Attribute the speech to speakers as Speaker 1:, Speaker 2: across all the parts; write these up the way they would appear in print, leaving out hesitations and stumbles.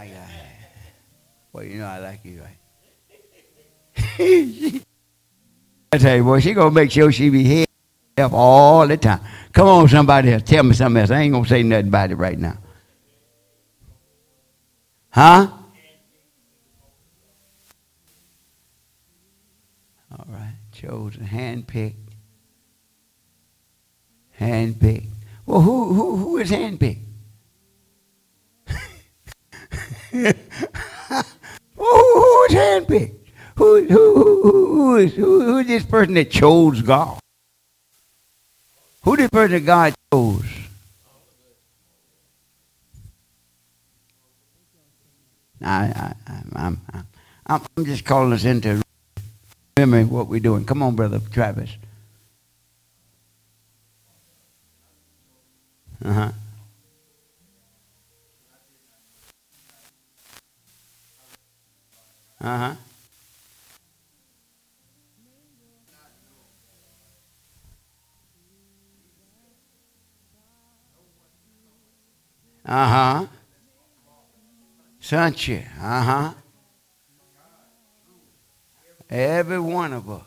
Speaker 1: My God. Well, you know I like you, right? I tell you, boy, she gonna make sure she be head up all the time. Come on, somebody else. Tell me something else. I ain't gonna say nothing about it right now. Huh? All right. Chosen, handpicked. Handpicked. Well, who is handpicked? Who is handpicked? Who is this person that chose God? Who this person that God chose? I'm just calling us into remembering what we're doing. Come on, Brother Travis. Uh-huh. Uh-huh. Uh-huh. Sonship. Uh-huh. Every one of us.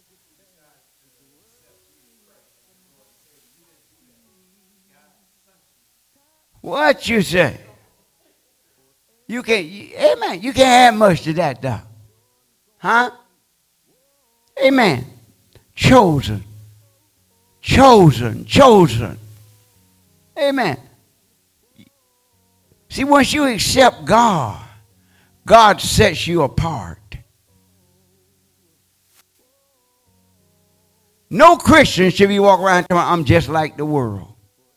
Speaker 1: What you say? You can't, amen, you can't have much of that, though. Huh? Amen. Chosen. Chosen. Chosen. Amen. See, once you accept God, God sets you apart. No Christian should be walking around telling, I'm just like the world.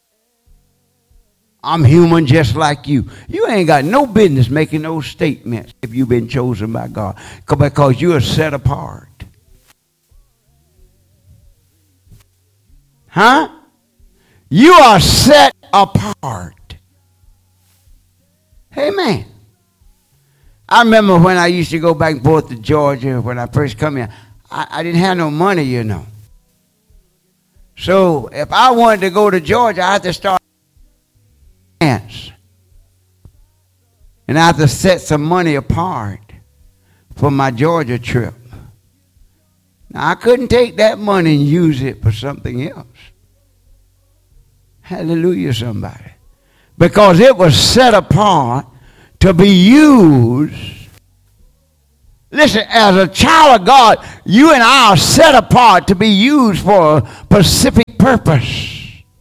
Speaker 1: I'm human just like you. You ain't got no business making those statements if you've been chosen by God, because you are set apart. Huh? You are set apart. Amen. I remember when I used to go back and forth to Georgia when I first come here. I didn't have no money, you know. So if I wanted to go to Georgia, I had to start dance. And I had to set some money apart for my Georgia trip. Now, I couldn't take that money and use it for something else. Hallelujah, somebody. Because it was set apart to be used. Listen, as a child of God, you and I are set apart to be used for a specific purpose.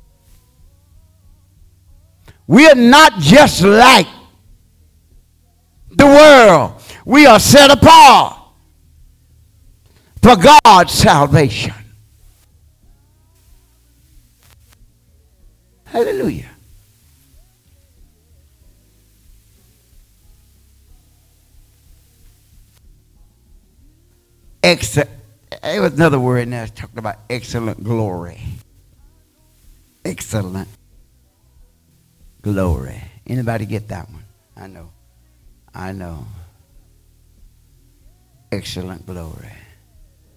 Speaker 1: We are not just like the world. We are set apart for God's salvation. Hallelujah. There was another word in there talking about excellent glory. Excellent glory. Anybody get that one? I know. Excellent glory.